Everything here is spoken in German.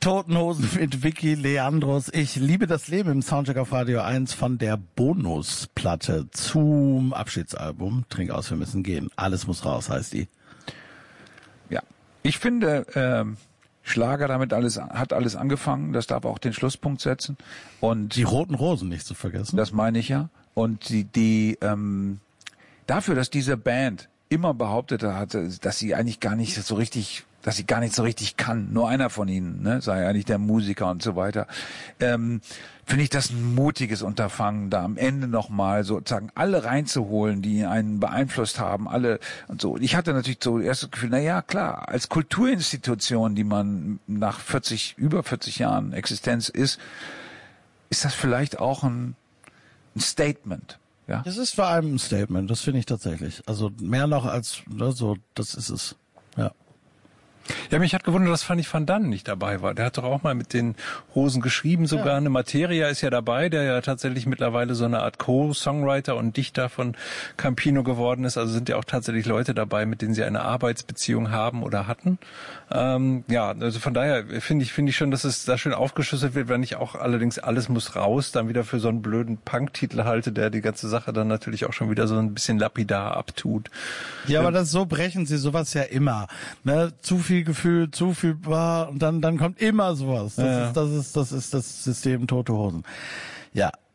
Toten Hosen mit Vicky Leandros. Ich liebe das Leben im Soundcheck auf Radio 1 von der Bonusplatte zum Abschiedsalbum. Trink aus, wir müssen gehen. Alles muss raus, heißt die. Ja, ich finde, Schlager hat alles angefangen. Das darf auch den Schlusspunkt setzen. Und die Roten Rosen nicht zu vergessen. Das meine ich ja. Und dafür, dass diese Band immer behauptet hatte, dass sie eigentlich gar nicht so richtig kann. Nur einer von ihnen, ne, sei eigentlich der Musiker und so weiter. Finde ich das ein mutiges Unterfangen, da am Ende nochmal sozusagen alle reinzuholen, die einen beeinflusst haben, alle und so. Ich hatte natürlich so erst das Gefühl, na ja, klar, als Kulturinstitution, die man nach über 40 Jahren Existenz ist das vielleicht auch ein Statement. Ja. Das ist vor allem ein Statement, das finde ich tatsächlich. Also mehr noch als so, das ist es. Ja. Ja, mich hat gewundert, dass Fanny van Dann nicht dabei war. Der hat doch auch mal mit den Hosen geschrieben, sogar. Ja. Eine Materia ist ja dabei, der ja tatsächlich mittlerweile so eine Art Co-Songwriter und Dichter von Campino geworden ist. Also sind ja auch tatsächlich Leute dabei, mit denen sie eine Arbeitsbeziehung haben oder hatten. Ja, also von daher finde ich schon, dass es da schön aufgeschlüsselt wird, wenn ich auch allerdings alles muss raus dann wieder für so einen blöden Punk-Titel halte, der die ganze Sache dann natürlich auch schon wieder so ein bisschen lapidar abtut. Ja, aber so brechen sie sowas ja immer. Ne? Zu viel Gefühl, zu viel und dann kommt immer sowas. Das ist das System Tote Hosen. Ja,